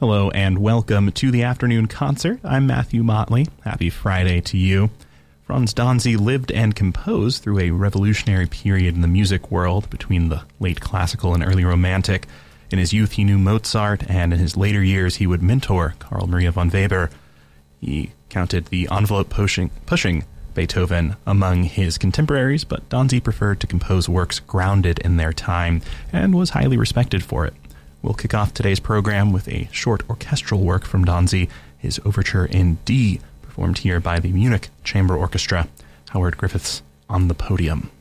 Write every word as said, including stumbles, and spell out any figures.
Hello and welcome to the afternoon concert. I'm Matthew Motley. Happy Friday to you. Franz Danzy lived and composed through a revolutionary period in the music world between the late classical and early romantic. In his youth, he knew Mozart, and in his later years, he would mentor Carl Maria von Weber. He counted the envelope-pushing pushing Beethoven among his contemporaries, but Danzy preferred to compose works grounded in their time and was highly respected for it. We'll kick off today's program with a short orchestral work from Danzy, his overture in D, performed here by the Munich Chamber Orchestra. Howard Griffiths on the podium.